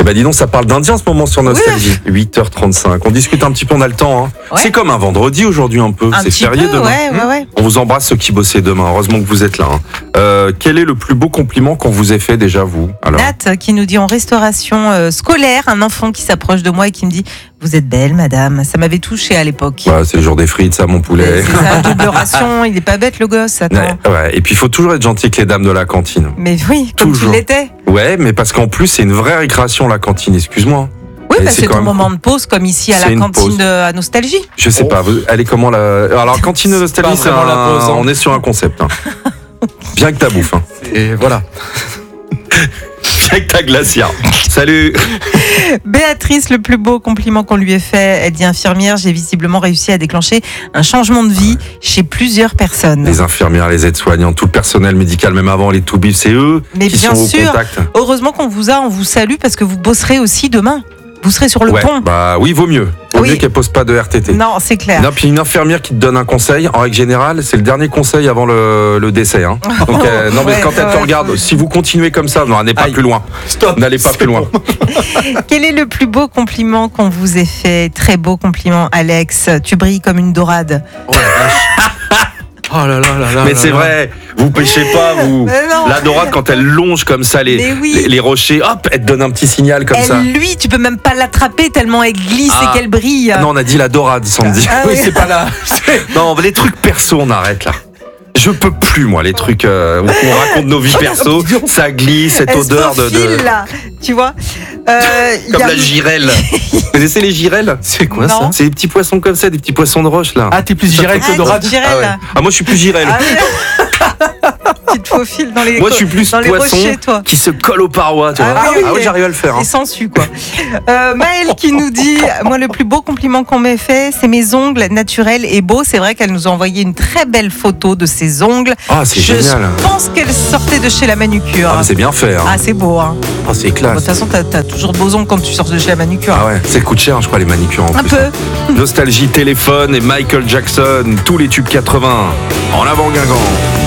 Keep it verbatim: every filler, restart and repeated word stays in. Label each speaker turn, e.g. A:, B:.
A: Eh ben dis donc, ça parle d'Indien en ce moment sur Nostalgie. Oui. huit heures trente-cinq. On discute un petit peu, on a le temps. Hein.
B: Ouais.
A: C'est comme un vendredi aujourd'hui un peu.
B: Un
A: C'est
B: petit
A: férié
B: peu,
A: demain.
B: ouais, ouais, ouais.
A: On vous embrasse ceux qui bossaient demain. Heureusement que vous êtes là. Hein. Euh, quel est le plus beau compliment qu'on vous ait fait déjà, vous alors?
B: Nat qui nous dit en restauration euh, scolaire, un enfant qui s'approche de moi et qui me dit « Vous êtes belle, madame ». Ça m'avait touché à l'époque.
A: Ouais, c'est le jour des frites, ça, mon poulet.
B: C'est ça, double ration, il est pas bête le gosse, attends.
A: Ouais, ouais. Et puis il faut toujours être gentil avec les dames de la cantine.
B: Mais oui, comme
A: Toujours.
B: tu l'étais.
A: Ouais, mais parce qu'en plus, c'est une vraie récréation, la cantine, excuse-moi.
B: Oui,
A: Et
B: bah,
A: c'est
B: c'est
A: quand
B: ton
A: même
B: moment
A: cool.
B: de pause, comme ici à
A: C'est
B: la
A: une
B: cantine
A: pause.
B: de à Nostalgie.
A: Je sais
C: Oh.
A: pas, vous- elle est comment la... Alors, cantine de Nostalgie,
C: pas
A: c'est
C: vraiment
A: un-
C: la pause, hein.
A: on est sur un concept. Hein. Bien que ta bouffe. Hein.
C: Et voilà.
A: Bien que ta glacière. Salut.
B: Béatrice, le plus beau compliment qu'on lui ait fait, elle dit infirmière, j'ai visiblement réussi à déclencher un changement de vie chez plusieurs personnes.
A: Les infirmières, les aides-soignants, tout le personnel médical, même avant les tout-bifs, c'est eux
B: Mais
A: qui
B: bien
A: sont
B: sûr.
A: au contact.
B: Heureusement qu'on vous a, on vous salue parce que vous bosserez aussi demain. Vous serez sur le
A: Ouais,
B: pont.
A: bah oui, vaut mieux. Vaut
B: Oui.
A: mieux qu'elle pose pas de R T T.
B: Non, c'est clair.
A: Non, puis une infirmière qui te donne un conseil, en règle générale, c'est le dernier conseil avant le, le décès. Hein. Donc, euh, non, mais
B: Ouais,
A: quand elle te
B: ouais.
A: regarde, si vous continuez comme ça, n'allez pas
C: Aïe.
A: plus loin.
C: Stop.
A: N'allez pas
C: C'est
A: plus loin.
C: bon.
B: Quel est le plus beau compliment qu'on vous ait fait? Très beau compliment, Alex. Tu brilles comme une dorade.
C: Oh la vache. Oh là là là là.
A: Mais
C: là
A: c'est
C: là.
A: vrai, vous pêchez pas, vous.
B: Mais non.
A: La dorade, quand elle longe comme ça les,
B: Mais oui.
A: les, les rochers, hop, elle te donne un petit signal comme ça.
B: Elle, lui, tu peux même pas l'attraper tellement elle glisse
A: Ah.
B: et qu'elle brille.
A: Non, on a dit la dorade, Sandy.
B: Ah
C: Oui,
B: oui.
C: c'est pas là.
A: Non, les trucs perso, on arrête là. Je peux plus, moi, les trucs euh, où on raconte nos vies perso, ça glisse, cette
B: Elle
A: odeur
B: se
A: de, de-
B: faufile, là, tu vois. Euh, il
A: Comme
B: y a-
A: la girelle. Vous connaissez les girelles?
C: C'est quoi
B: Non.
C: ça?
A: C'est des petits poissons comme ça, des petits poissons de roche là.
C: Ah, t'es plus girelle
B: Ah,
C: que dorade.
B: petite girelle.
A: Ah ouais. Ah, moi je suis plus girelle.
B: Ah ouais. Tu te faufiles dans les
A: Moi je suis plus
B: dans les
A: poisson
B: rochers, toi.
A: qui se colle aux parois, tu vois.
B: Ah oui, oui, oui.
A: j'arrive à le faire. hein.
B: Et sensu, quoi. Euh, Maëlle qui nous dit, moi le plus beau compliment qu'on m'ait fait, c'est mes ongles naturels et beaux. C'est vrai qu'elle nous a envoyé une très belle photo de ses ongles.
A: Ah, c'est
B: Je
A: génial.
B: pense qu'elle sortait de chez la manucure.
A: Ah, mais c'est bien fait. Hein.
B: Ah, c'est beau, hein.
A: Ah, c'est
B: Bon, De
A: classe.
B: toute façon, t'as, t'as toujours de beaux ongles quand tu sors de chez la manucure.
A: Ah ouais, ça coûte cher, je crois, les manicures en
B: Un
A: plus.
B: peu.
A: Nostalgie, téléphone et Michael Jackson, tous les tubes quatre-vingts. En avant Guingamp.